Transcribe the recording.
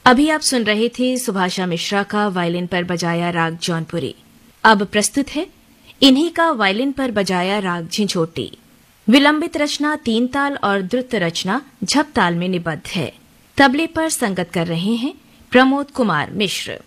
अभी आप सुन रहे थे सुभाषा मिश्रा का वायलिन पर बजाया राग जौनपुरी। अब प्रस्तुत है इन्हीं का वायलिन पर बजाया राग झिंझोटी। विलंबित रचना 3 ताल और द्रुत रचना झप ताल में निबद्ध है। तबले पर संगत कर रहे हैं प्रमोद कुमार मिश्र।